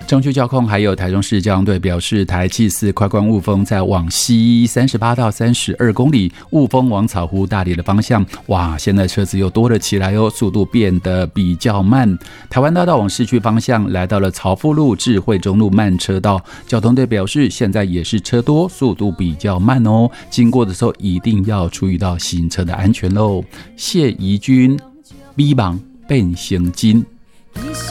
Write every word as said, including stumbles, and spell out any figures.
中区交控还有台中市交通队表示，台七四快关雾峰在往西三十八到三十二公里，雾峰往草湖大里的方向，哇，现在车子又多了起来哦，速度变得比较慢。台湾大道往市区方向来到了曹富路至惠中路慢车道，交通队表示现在也是车多，速度比较慢哦，经过的时候一定要注意到行车的安全喽。谢怡君 B 榜变形金。